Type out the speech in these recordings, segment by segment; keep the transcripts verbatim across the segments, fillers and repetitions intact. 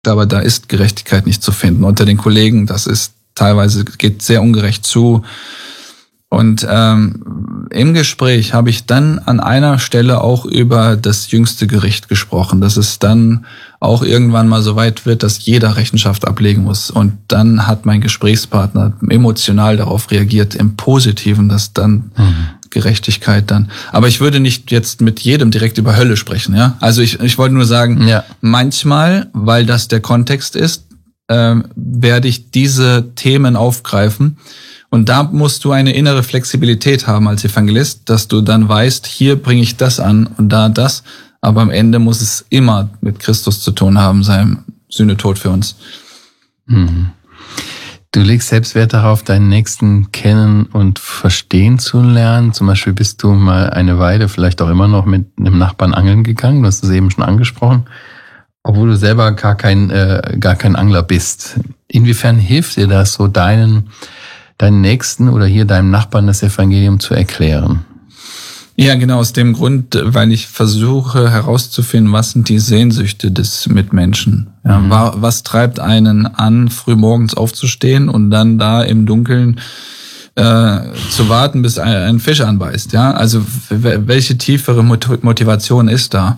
aber da ist Gerechtigkeit nicht zu finden unter den Kollegen. Das ist teilweise, geht sehr ungerecht zu. Und ähm, im Gespräch habe ich dann an einer Stelle auch über das jüngste Gericht gesprochen, dass es dann auch irgendwann mal so weit wird, dass jeder Rechenschaft ablegen muss. Und dann hat mein Gesprächspartner emotional darauf reagiert, im Positiven, dass dann mhm. Gerechtigkeit dann. Aber ich würde nicht jetzt mit jedem direkt über Hölle sprechen, ja. Also ich, ich wollte nur sagen, ja. manchmal, weil das der Kontext ist, äh, werde ich diese Themen aufgreifen. Und da musst du eine innere Flexibilität haben als Evangelist, dass du dann weißt, hier bringe ich das an und da das. Aber am Ende muss es immer mit Christus zu tun haben, seinem Sühnetod für uns. Mhm. Du legst selbst Wert darauf, deinen Nächsten kennen und verstehen zu lernen. Zum Beispiel bist du mal eine Weile, vielleicht auch immer noch, mit einem Nachbarn angeln gegangen. Du hast es eben schon angesprochen, obwohl du selber gar kein, äh, gar kein Angler bist. Inwiefern hilft dir das, so deinen deinen Nächsten oder hier deinem Nachbarn das Evangelium zu erklären? Ja, genau aus dem Grund, weil ich versuche herauszufinden, was sind die Sehnsüchte des Mitmenschen. Ja, mhm. Was treibt einen an, frühmorgens aufzustehen und dann da im Dunkeln äh, zu warten, bis ein, ein Fisch anbeißt. Ja, also welche tiefere Motivation ist da?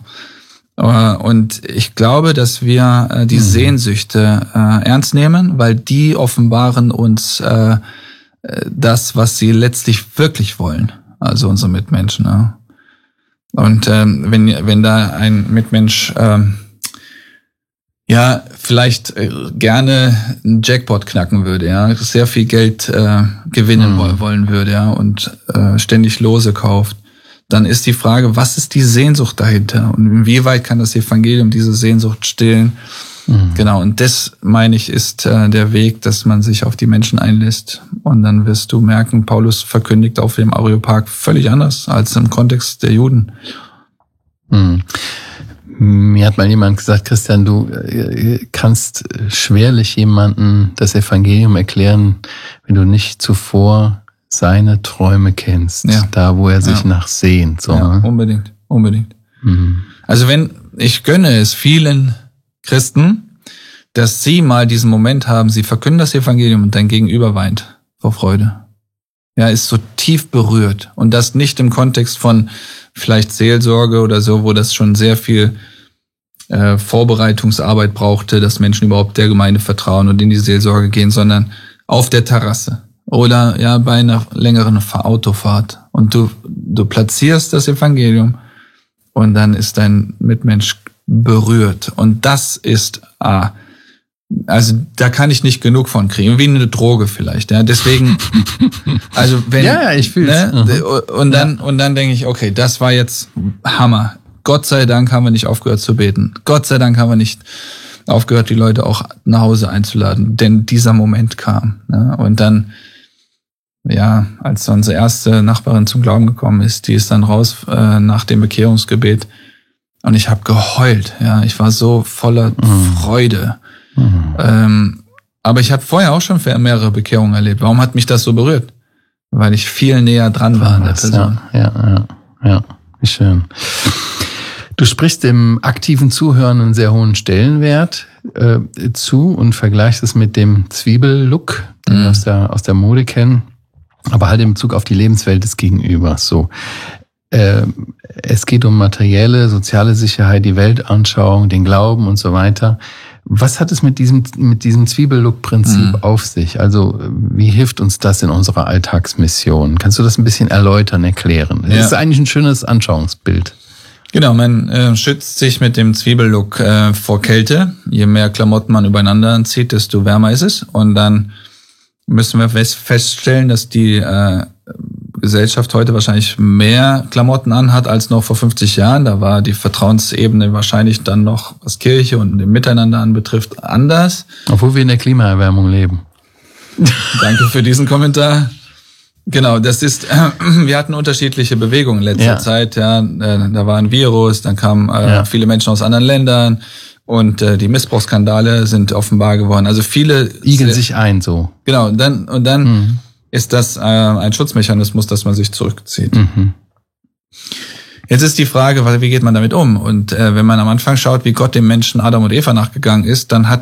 Und ich glaube, dass wir die mhm. Sehnsüchte äh, ernst nehmen, weil die offenbaren uns äh, das, was sie letztlich wirklich wollen, also unsere Mitmenschen. Ja. Und ähm, wenn wenn da ein Mitmensch ähm, ja vielleicht äh, gerne einen Jackpot knacken würde, ja, sehr viel Geld äh, gewinnen mhm. wollen würde, ja, und äh, ständig Lose kauft, dann ist die Frage, was ist die Sehnsucht dahinter und inwieweit kann das Evangelium diese Sehnsucht stillen? Mhm. Genau, und das, meine ich, ist äh, der Weg, dass man sich auf die Menschen einlässt. Und dann wirst du merken, Paulus verkündigt auf dem Areopag völlig anders als im Kontext der Juden. Mhm. Mir hat mal jemand gesagt, Christian, du äh, kannst schwerlich jemandem das Evangelium erklären, wenn du nicht zuvor seine Träume kennst, ja. da wo er sich ja. nach sehnt. So, ja, unbedingt, unbedingt. Mhm. Also wenn, ich gönne es vielen Christen, dass sie mal diesen Moment haben, sie verkünden das Evangelium und dein Gegenüber weint vor Freude. Ja, ist so tief berührt. Und das nicht im Kontext von vielleicht Seelsorge oder so, wo das schon sehr viel äh, Vorbereitungsarbeit brauchte, dass Menschen überhaupt der Gemeinde vertrauen und in die Seelsorge gehen, sondern auf der Terrasse oder ja bei einer längeren Autofahrt. Und du, du platzierst das Evangelium und dann ist dein Mitmensch berührt. Und das ist, ah, also da kann ich nicht genug von kriegen, wie eine Droge vielleicht. Ja, deswegen, also wenn, ja, ich fühl's. Ne, und dann ja. und dann denke ich, okay, das war jetzt Hammer. Gott sei Dank haben wir nicht aufgehört zu beten. Gott sei Dank haben wir nicht aufgehört, die Leute auch nach Hause einzuladen, denn dieser Moment kam. Ne? Und dann, ja, als unsere erste Nachbarin zum Glauben gekommen ist, die ist dann raus äh, nach dem Bekehrungsgebet. Und ich habe geheult, ja, ich war so voller mhm. Freude. Mhm. Ähm, aber ich habe vorher auch schon mehrere Bekehrungen erlebt. Warum hat mich das so berührt? Weil ich viel näher dran war an der Person. Ja, ja, ja, ja, wie schön. Du sprichst dem aktiven Zuhören einen sehr hohen Stellenwert äh, zu und vergleichst es mit dem Zwiebellook, den mhm. wir aus der, aus der Mode kennen, aber halt in Bezug auf die Lebenswelt des Gegenübers. So. Es geht um materielle, soziale Sicherheit, die Weltanschauung, den Glauben und so weiter. Was hat es mit diesem mit diesem Zwiebellook-Prinzip mhm. auf sich? Also wie hilft uns das in unserer Alltagsmission? Kannst du das ein bisschen erläutern, erklären? Das ja. ist eigentlich ein schönes Anschauungsbild. Genau, man äh, schützt sich mit dem Zwiebellook äh, vor Kälte. Je mehr Klamotten man übereinander anzieht, desto wärmer ist es. Und dann müssen wir feststellen, dass die äh, Gesellschaft heute wahrscheinlich mehr Klamotten anhat als noch vor fünfzig Jahren. Da war die Vertrauensebene wahrscheinlich dann noch, was Kirche und dem Miteinander anbetrifft, anders. Obwohl wir in der Klimaerwärmung leben. Danke für diesen Kommentar. Genau, das ist, äh, wir hatten unterschiedliche Bewegungen in letzter ja. Zeit. Ja, äh, da war ein Virus, dann kamen äh, ja. viele Menschen aus anderen Ländern und äh, die Missbrauchsskandale sind offenbar geworden. Also viele igeln sich ein so. Genau, und dann und dann mhm. ist das äh, ein Schutzmechanismus, dass man sich zurückzieht. Mhm. Jetzt ist die Frage, wie geht man damit um? Und äh, wenn man am Anfang schaut, wie Gott dem Menschen Adam und Eva nachgegangen ist, dann hat